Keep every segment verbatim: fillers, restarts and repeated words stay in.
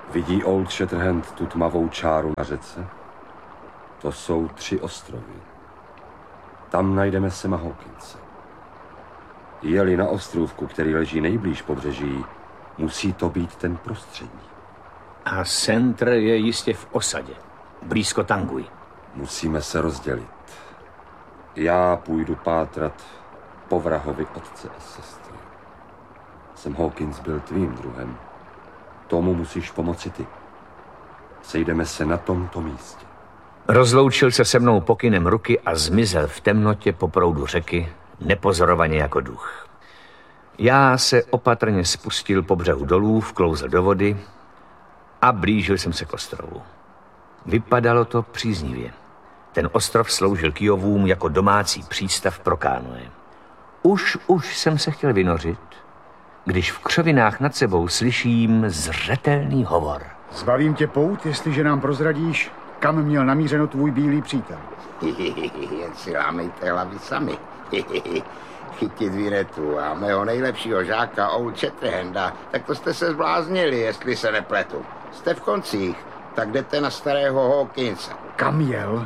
Vidí Old Shatterhand tu tmavou čáru na řece? To jsou tři ostrovy. Tam najdeme Sama Hawkinse. Je-li na ostrůvku, který leží nejblíž pobřeží, musí to být ten prostřední. A Centr je jistě v osadě, blízko Tangui. Musíme se rozdělit. Já půjdu pátrat po vrahovi otce a sestry. Sam Hawkins byl tvým druhem. Tomu musíš pomoci ty. Sejdeme se na tomto místě. Rozloučil se se mnou pokynem ruky a zmizel v temnotě po proudu řeky, nepozorovaně jako duch. Já se opatrně spustil po břehu dolů, vklouzl do vody a blížil jsem se k ostrovu. Vypadalo to příznivě. Ten ostrov sloužil Kyjovům jako domácí přístav pro kánoe. Už, už jsem se chtěl vynořit, když v křovinách nad sebou slyším zřetelný hovor. Zbavím tě pout, jestliže nám prozradíš, kam měl namířeno tvůj bílý přítel. Jen si lámejte hlavy sami. Chytit Vinetu a mého nejlepšího žáka Old Shatterhanda, tak to jste se zbláznili, jestli se nepletu. Jste v koncích, tak jdete na starého Hawkinse. Kam jel?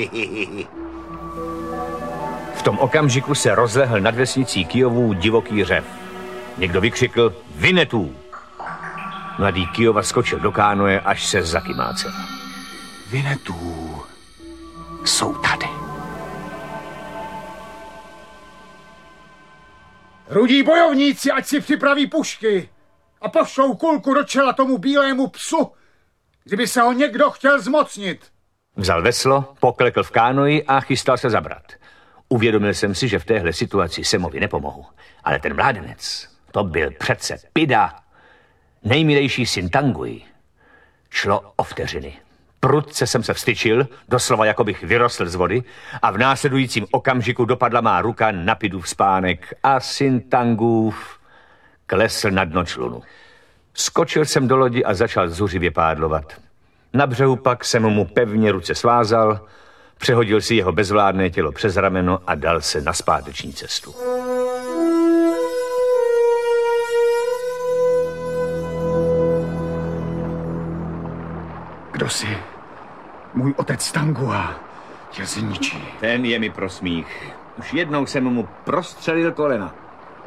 V tom okamžiku se rozlehl nad vesnicí Kyjovů divoký řev. Někdo vykřikl Vinetu. Mladý Kyjova skočil do kánoe, až se zakymácel. Vinetu jsou tady. Rudí bojovníci, ať si připraví pušky a pošlou kulku do čela tomu bílému psu, kdyby se ho někdo chtěl zmocnit. Vzal veslo, poklekl v kánoji a chystal se zabrat. Uvědomil jsem si, že v téhle situaci Samovi nepomohu. Ale ten mládenec, to byl přece Pida, nejmilejší syn Tangui. Šlo o vteřiny. Prudce jsem se vstyčil, doslova jako bych vyrostl z vody, a v následujícím okamžiku dopadla má ruka na Pidův spánek a syn Tangův klesl na dno člunu. Skočil jsem do lodi a začal zuřivě pádlovat. Na břehu pak jsem mu pevně ruce svázal, přehodil si jeho bezvládné tělo přes rameno a dal se na zpáteční cestu. Kdo jsi? Můj otec Tangua tě zničí. Ten je mi pro smích. Už jednou jsem mu prostřelil kolena.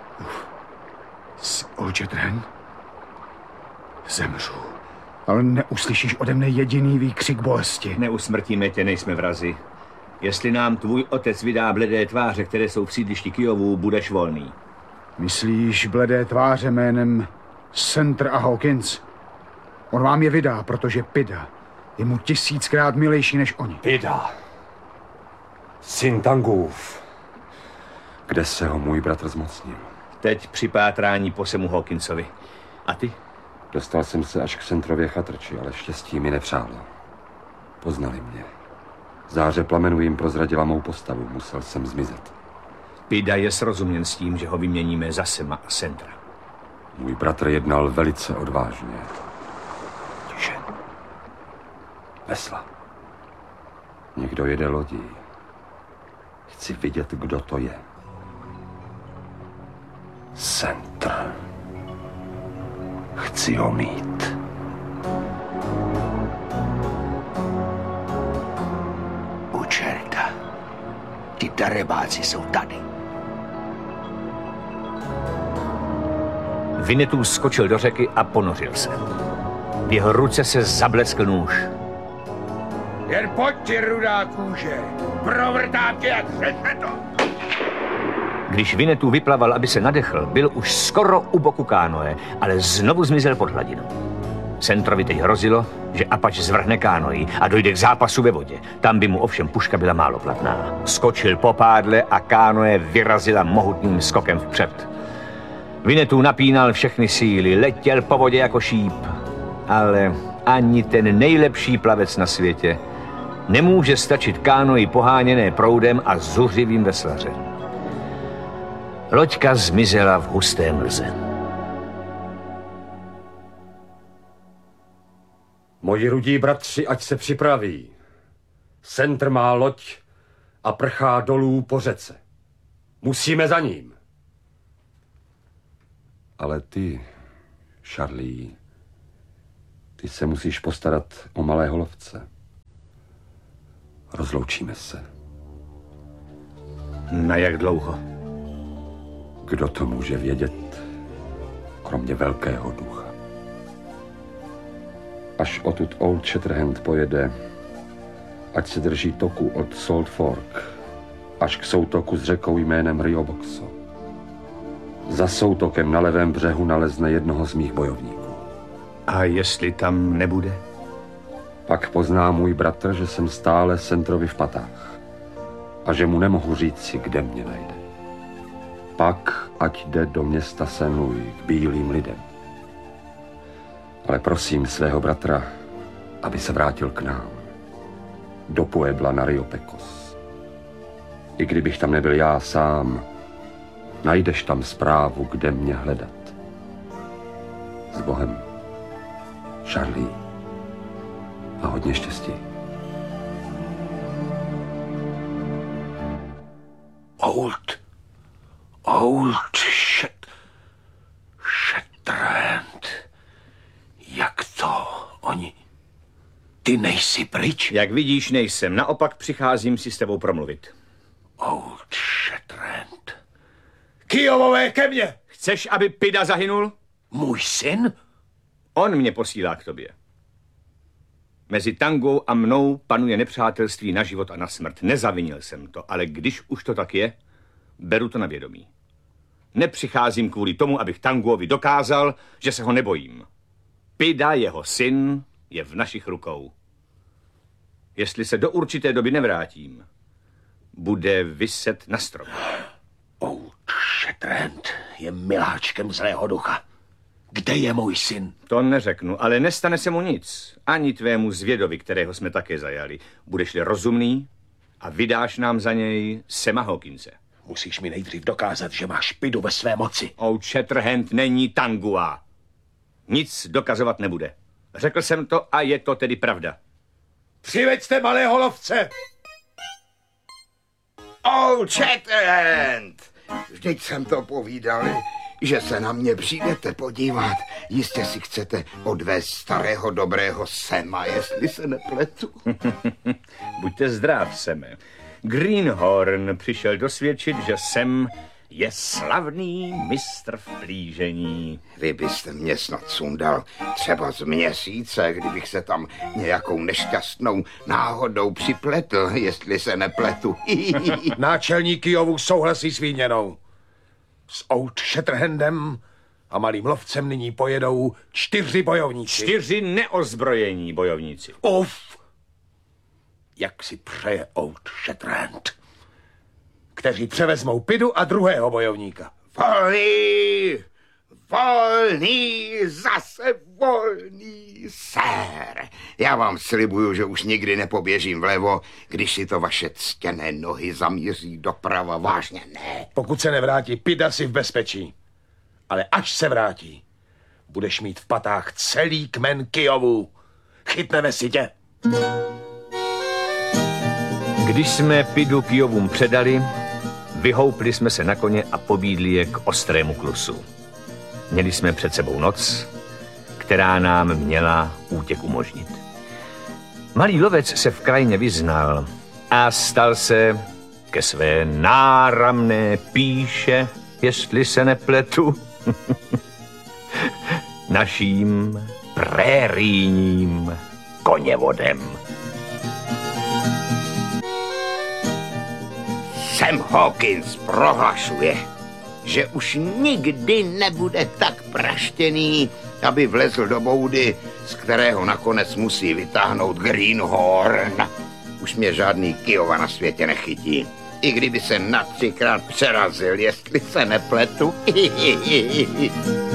S Old Shatterhand? Zemřu. Ale neuslyšíš ode mne jediný výkřik bolesti. Neusmrtíme tě, nejsme vrazi. Jestli nám tvůj otec vydá bledé tváře, které jsou v sídlišti Kyjovů, budeš volný. Myslíš bledé tváře jménem Centr a Hawkins? On vám je vydá, protože Pida je mu tisíckrát milejší než oni. Pida. Syn Tangův. Kde se ho můj bratr zmocnil? Teď při pátrání po Samu Hawkinsovi. A ty? Dostal jsem se až k Centrově chatrči, ale štěstí mi nepřálo. Poznali mě. Záře plamenů jim prozradila mou postavu. Musel jsem zmizet. Pida je srozuměn s tím, že ho vyměníme za Sama a Centra. Můj bratr jednal velice odvážně. Tiše. Vesla. Někdo jede lodí. Chci vidět, kdo to je. Centr. Chci ho mít. U čerta. Ty darebáci jsou tady. Vinetu skočil do řeky a ponořil se. V jeho ruce se zableskl nůž. Jen pojď ti, rudá kůže. Provrtám tě jak řešeto. Když Vinetu vyplaval, aby se nadechl, byl už skoro u boku kánoe, ale znovu zmizel pod hladinou. Centrovi teď hrozilo, že Apač zvrhne kánoji a dojde k zápasu ve vodě. Tam by mu ovšem puška byla málo platná. Skočil po pádle a kánoe vyrazila mohutným skokem vpřed. Vinetu napínal všechny síly, letěl po vodě jako šíp. Ale ani ten nejlepší plavec na světě nemůže stačit kánoji poháněné proudem a zuřivým veslařem. Loďka zmizela v husté mlze. Moji rudí bratři, ať se připraví. Centr má loď a prchá dolů po řece. Musíme za ním. Ale ty, Charlie, Ty se musíš postarat o malého lovce. Rozloučíme se. Na jak dlouho? Kdo to může vědět, kromě velkého ducha? Až odtud Old Shatterhand pojede, ať se drží toku od Salt Fork, až k soutoku s řekou jménem Rio Boxo. Za soutokem na levém břehu nalezne jednoho z mých bojovníků. A jestli tam nebude? Pak pozná můj bratr, že jsem stále Centrovi v patách a že mu nemohu říct si, kde mě najde. Pak ať jde do města Saint Louis k bílým lidem. Ale prosím svého bratra, aby se vrátil k nám. Do Puebla na Rio Pecos. I kdybych tam nebyl já sám, najdeš tam zprávu, kde mě hledat. S Bohem, Charlie. A hodně štěstí. Old, old shit, Shatterhand. Jak to? Oni... Ty nejsi pryč? Jak vidíš, nejsem. Naopak přicházím si s tebou promluvit. Old Shatterhand. Kyjovové ke mně! Chceš, aby Pida zahynul? Můj syn? On mě posílá k tobě. Mezi Tangou a mnou panuje nepřátelství na život a na smrt. Nezavinil jsem to, ale když už to tak je, beru to na vědomí. Nepřicházím kvůli tomu, abych Tanguovi dokázal, že se ho nebojím. Pida, jeho syn, je v našich rukou. Jestli se do určité doby nevrátím, bude viset na stromě. Old Shatterhand je miláčkem zlého ducha. Kde je můj syn? To neřeknu, ale nestane se mu nic. Ani tvému zvědovi, kterého jsme také zajali. Budeš-li rozumný a vydáš nám za něj Sama Hawkinse. Musíš mi nejdřív dokázat, že máš Pidu ve své moci. Old Shatterhand není Tangua. Nic dokazovat nebude. Řekl jsem to a je to tedy pravda. Přiveďte malého lovce! Old Shatterhand! Vždyť jsem to povídal, že se na mě přijdete podívat. Jistě si chcete odvést starého dobrého Sema, jestli se nepletu. Buďte zdrav, Seme. Greenhorn přišel dosvědčit, že Sam je slavný mistr v plížení. Vy byste mě snad sundal třeba z měsíce, kdybych se tam nějakou nešťastnou náhodou připletl, jestli se nepletu. Náčelník Kyjovu souhlasí s výměnou. S Old Shatterhandem a malým lovcem nyní pojedou čtyři bojovníci. Čtyři neozbrojení bojovníci. Uf! Jak si přeje Old Shatterhand, kteří převezmou Pidu a druhého bojovníka. Volný! Volný! Zase volný, sér! Já vám slibuju, že už nikdy nepoběžím vlevo, když si to vaše ctěné nohy zamíří doprava. Vážně ne. Pokud se nevrátí, Pida si v bezpečí. Ale až se vrátí, budeš mít v patách celý kmen Kyjovu. Chytneme si tě. Když jsme Pidu Kyjovům předali, vyhoupli jsme se na koně a pobídli je k ostrému klusu. Měli jsme před sebou noc, která nám měla útěk umožnit. Malý lovec se v krajině vyznal a stal se ke své náramné píše, jestli se nepletu, naším prérijním koněvodem. Sam Hawkins prohlašuje, že už nikdy nebude tak praštěný, aby vlezl do boudy, z kterého nakonec musí vytáhnout Greenhorn. Už mě žádný Kyjova na světě nechytí. I kdyby se na třikrát přerazil, jestli se nepletu.